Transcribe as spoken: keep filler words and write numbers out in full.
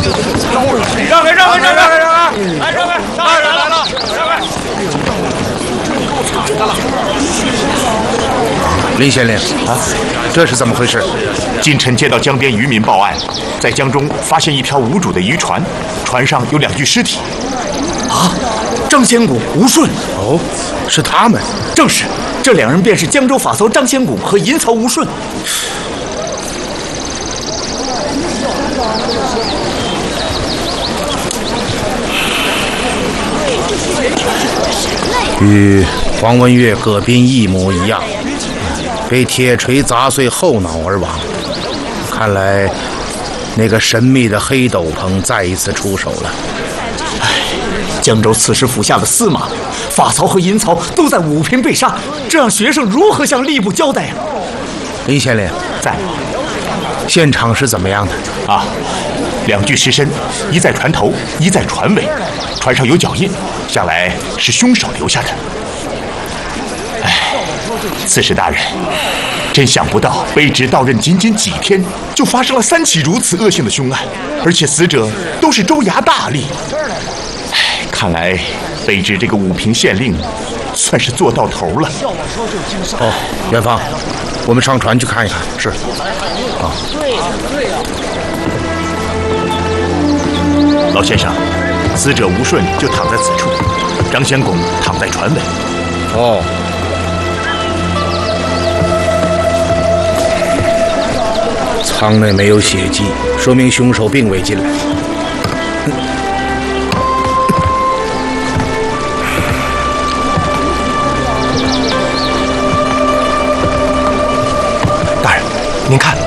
让开，让开，让开，让开！来，让开！大人来了，让开！ 林县令啊，这是怎么回事？ 近晨接到江边渔民报案，在江中发现一条无主的渔船，船上有两具尸体。 啊，张仙谷、吴顺。 哦，是他们。 正是，这两人便是江州法曹张仙谷和银曹吴顺。 与黄文月、葛斌一模一样，被铁锤砸碎后脑而亡。看来，那个神秘的黑斗篷再一次出手了。 唉，江州刺史府下的司马法曹和银曹都在武平被杀，这让学生如何向吏部交代啊？ 林县令在。 现场是怎么样的？ 啊，两具尸身，一在船头，一在船尾，船上有脚印，想来是凶手留下的。唉，刺史大人，真想不到卑职到任仅仅几天，就发生了三起如此恶性的凶案，而且死者都是州衙大吏。唉，看来卑职这个武平县令算是做到头了。 哦，元芳，我们上船去看一看。是。啊。 老先生，死者吴顺就躺在此处，张仙拱躺在船尾。 哦。舱内没有血迹，说明凶手并未进来。 大人，您看，